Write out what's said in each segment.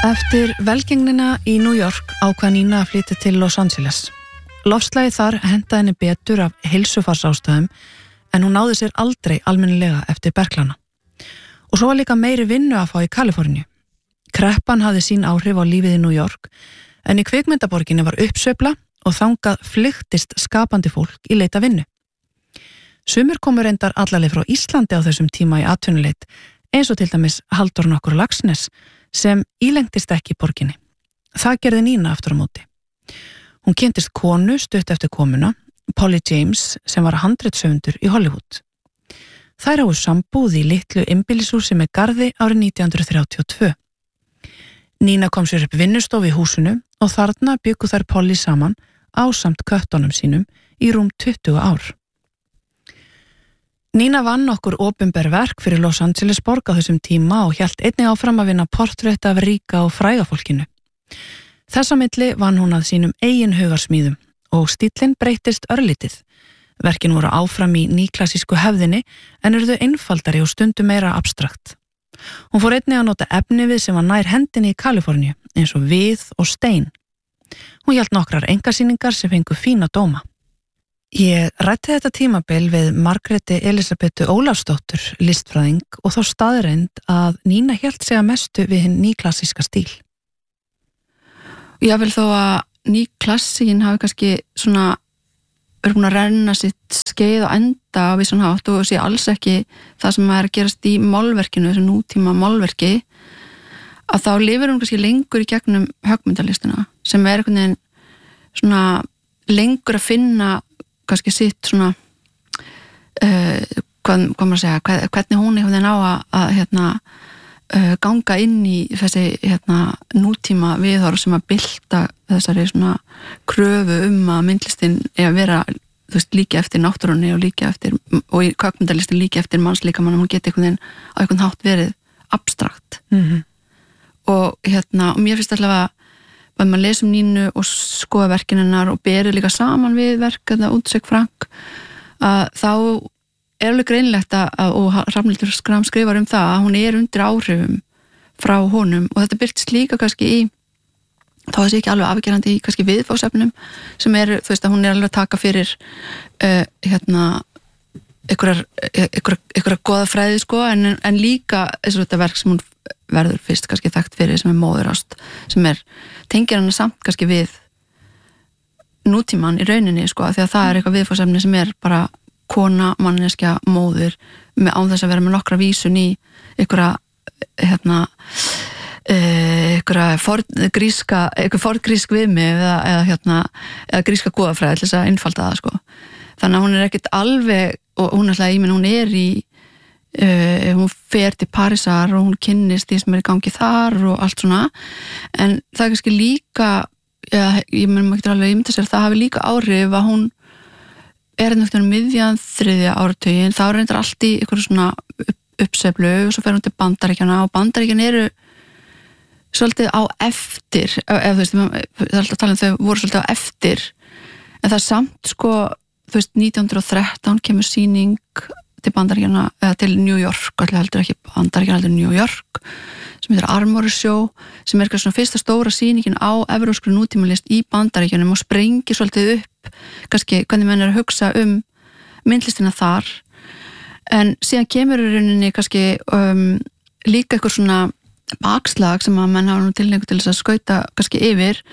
Eftir velgengnina í New York ákvað Nína að flytja til Los Angeles. Loftslagið þar hentaði henni betur af heilsufarsástæðum en hún náði sér aldrei almennilega eftir berklana. Og svo var líka meiri vinnu að fá í Kaliforníu. Kreppan hafði sín áhrif á lífið í New York en í kvikmyndaborginni var uppsveifla og þangað flykktist skapandi fólk í leita vinnu. Sumir komu reyndar allarleið frá Íslandi á þessum tíma í atvinnuleit eins og til dæmis Halldór nokkur Laxness sem ílengdist ekki í borginni. Það gerði Nína aftur á móti. Hún kynntist konu stutt eftir komuna, Polly James, sem var handritshöfundur í Hollywood. Þær áu sambúð í litlu einbýlishúsi með garði árið 1932. Nína kom sér upp vinnustofu í húsinu og þarna bjuggu þær Polly saman ásamt köttunum sínum í rúm 20 ár. Nína vann okkur opinber verk fyrir Los Angeles borg á þessum tíma og hélt einnig áfram að vinna portrétt af ríka og fræga fólkinu. Þessa milli vann hún að sínum eigin hugarsmíðum og stíllinn breyttist örlítið. Verkin voru áfram í nýklassísku hefðinni en urðu einfaldari og stundum meira abstrakt. Hún fór einnig að nota efnivið sem var nær hendinni í Kaliforníu eins og við og stein. Hún hélt nokkrar einkasýningar sem fengu fína dóma. Ég ræddi þetta tímabil við Margréti Elísabetu Ólafsdóttur, listfræðing, og þá staðreynd að Nína hélt sig að mestu við hinn nýklassíska stíl. Ég vil þó að nýklassíkin hafi kannski svona verið búin að renna sitt skeið og enda á vissan hátt og sé alls ekki það sem er að gerast í málverkinu, þessu nútíma málverki, að þá lifir hún kannski lengur í gegnum höggmyndalistina sem er einhvern veginn svona lengur að finna kannski sitt svona hvað maður að segja, hvernig hún einhvern veginn á að ganga inn í þessi nútíma viðhorf sem að bylta þessari svona kröfu að myndlistin er að vera líka eftir náttúrunni og í höggmyndalistin líka eftir mannslíkamann, hún geti einhvern veginn á einhvern hátt verið abstrakt. Og mér finnst allavega að maður lesum Nínu og skoða verkin hennar og berið líka saman við verk útsök Frank, að þá er alveg greinlegt og Hrafnhildur Schram skrifar það að hún er undir áhrifum frá honum og þetta birtist líka kannski í þá þessi ekki alveg afgerandi í kannski viðfangsefnum sem eru, að hún er alveg að taka fyrir einhverja goða fræði en líka eins og þetta verk sem hún verður fyrst kannski þekkt fyrir sem er móðurást sem tengir hana samt kannski við nútíman í rauninni því að það er eitthvað viðfangsefni sem er bara kona, manneskja, móður með án þess að vera með nokkra vísun í einhverja forngrísk viðmið eða gríska goðafræði til þess að einfalda það þannig að hún er ekkert alveg og hún er í hún fer til Parísar og hún kynnist því sem er í gangi þar og allt svona en það er kannski líka ég myndi alveg ímynda sér að það hafi líka áhrif að hún er miðjan 3. áratuginn þá reyndar allt í einhverju svona uppsveiflu og svo fer hún til Bandaríkjanna og Bandaríkjan eru svolítið á eftir það er alltaf að tala þau voru svolítið á eftir en það er samt 1913 kemur sýning til Bandaríkjanna, eða til New York heldur ekki Bandaríkjanna, heldur New York sem heitir Armory Show sem er svona fyrsta stóra sýningin á evrópskri nútímalist í Bandaríkjunum og sprengir svolítið upp kannski hvernig menn er að hugsa myndlistina þar en síðan kemur í rauninni kannski líka eitthvað svona bakslag sem að menn hafa nú tilhneigingu til þess að skauta kannski yfir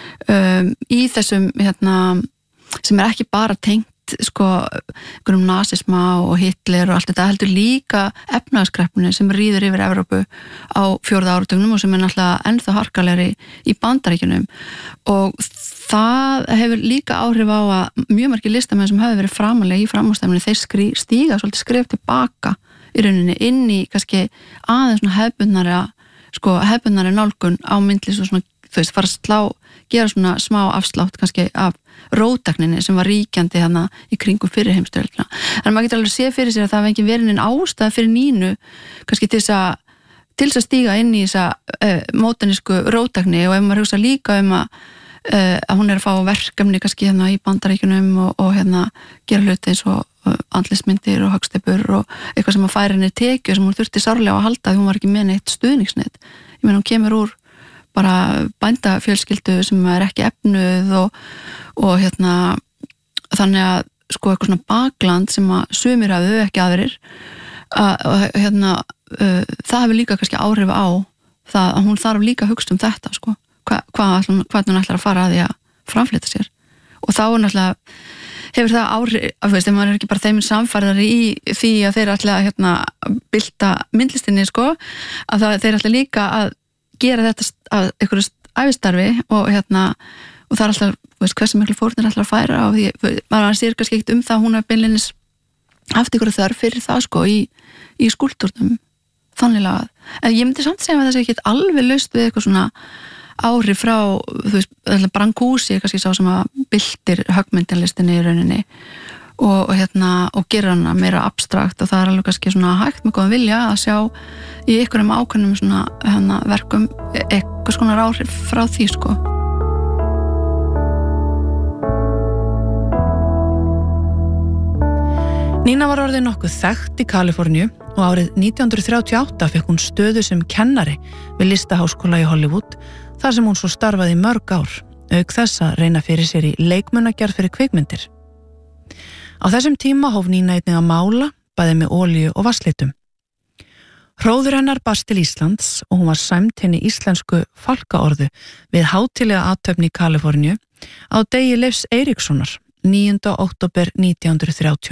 í þessum sem er ekki bara tengt einhverjum nasisma og Hitler og allt þetta heldur líka efnahagskreppunni sem ríður yfir Evrópu á 4. áratugnum og sem er náttúrulega ennþá harkalegri í Bandaríkjunum og það hefur líka áhrif á að mjög margir listamenn sem hafa verið framalega í framúrstefnunni þeir stíga svolítið skref tilbaka í rauninni inn í kannski aðeins svona hefðbundnari nálgun á myndlist og svona fara að gera svona smá afslátt kannski af róttækninni sem var ríkjandi þarna í kringum fyrir heimsstyrjöldina. En maður getur alveg séð fyrir sér að það hefði ekki verið neinn ástæða fyrir Nínu kannski til þess að stíga inn í þessa módernísku róttækni og ef maður hugsa líka að hún er að fá verkefni kannski í Bandaríkjunum og gera hluti eins og andlitsmyndir og höggsteypur og eitthvað sem að færa henni tekju sem hún þurfti sárlega að halda því hún var ekki með neitt stuðningsnet. Ég meina hún kemur úr bara bændafjölskyldu sem ekki efnuð og þannig að sko eitthvað svona bakland sem að sumir hafi ekki aðrir það hefur líka kannski áhrif á það að hún þarf líka að hugsa þetta sko, hvað hún ætlar að fara að því að framfleyta sér og þá náttúrulega hefur það áhrif, ef maður ekki bara þeim samfærðari í því að þeir ætla að bylta myndlistinni sko, að þeir ætla líka að gera þetta að einhverju ævistarfi og það alltaf, hversu miklu fórnir ætla að færa og því, maður sér kannski ekkert það hún beinleinis haft einhverju þörf fyrir það sko í skúlptúrnum þannig að, en ég myndi samt segja að það sé ekki alveg laust við eitthvað svona áhrif frá, Brancusi kannski sá sem að byltir höggmyndalistinni í rauninni og gera hana meira abstrakt og það alveg kannski svona hægt með góðan vilja að sjá í einhverjum ákveðnum svona verkum eitthvað svona áhrif frá því sko. Nína var orðin nokkuð þekkt í Kaliforníu og árið 1938 fekk hún stöðu sem kennari við listaháskóla í Hollywood þar sem hún svo starfaði í mörg ár, auk þess að reyna fyrir sér í leikmunagerð fyrir kvikmyndir. Á þessum tíma hóf Nína einnig að mála, bæði með olíu og vatnslitum. Hróður hennar barst til Íslands og hún var sæmd henni íslensku fálkaorðu við hátíðlega athöfn í Kaliforníu á degi Leifs Eiríkssonar, 9. október 1938.